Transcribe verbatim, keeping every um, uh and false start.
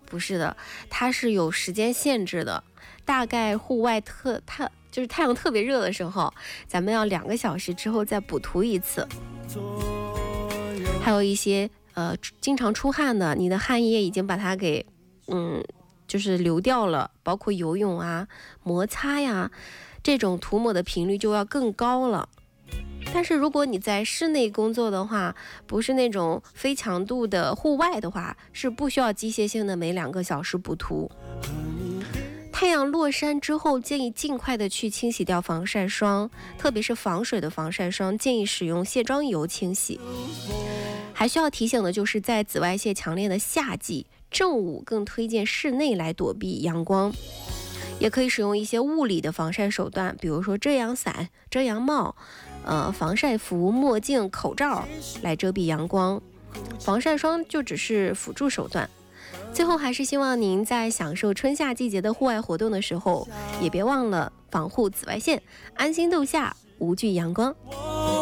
不是的，它是有时间限制的，大概户外特太就是太阳特别热的时候，咱们要两个小时之后再补涂一次。还有一些呃经常出汗的，你的汗液已经把它给嗯就是流掉了，包括游泳啊、摩擦呀，这种涂抹的频率就要更高了。但是如果你在室内工作的话，不是那种非强度的户外的话，是不需要机械性的每两个小时补涂。太阳落山之后，建议尽快的去清洗掉防晒霜，特别是防水的防晒霜，建议使用卸妆油清洗。还需要提醒的就是，在紫外线强烈的夏季，正午更推荐室内来躲避阳光。也可以使用一些物理的防晒手段，比如说遮阳伞、遮阳帽、呃防晒服、墨镜、口罩来遮蔽阳光。防晒霜就只是辅助手段。最后还是希望您在享受春夏季节的户外活动的时候，也别忘了防护紫外线，安心度夏，无惧阳光。